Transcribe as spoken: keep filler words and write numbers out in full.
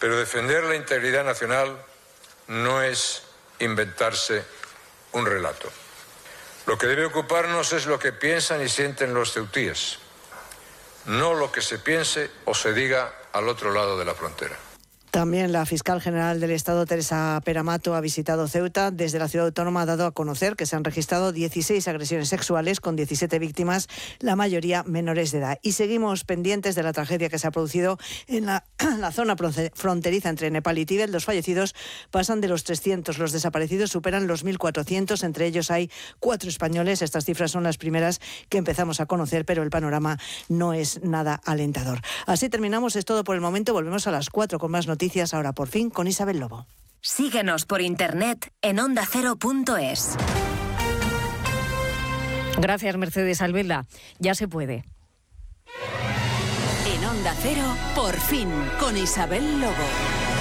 Pero defender la integridad nacional no es inventarse un relato. Lo que debe ocuparnos es lo que piensan y sienten los ceutíes, no lo que se piense o se diga al otro lado de la frontera. También la fiscal general del Estado, Teresa Peramato, ha visitado Ceuta. Desde la ciudad autónoma ha dado a conocer que se han registrado dieciséis agresiones sexuales con diecisiete víctimas, la mayoría menores de edad. Y seguimos pendientes de la tragedia que se ha producido en la, en la zona fronteriza entre Nepal y Tíbet. Los fallecidos pasan de los trescientos, los desaparecidos superan los mil cuatrocientos, entre ellos hay cuatro españoles. Estas cifras son las primeras que empezamos a conocer, pero el panorama no es nada alentador. Así terminamos, es todo por el momento. Volvemos a las cuatro con más noticias. Ahora por fin con Isabel Lobo. Síguenos por internet en onda cero punto es. Gracias, Mercedes Albelda. Ya se puede. En Onda Cero, por fin, con Isabel Lobo.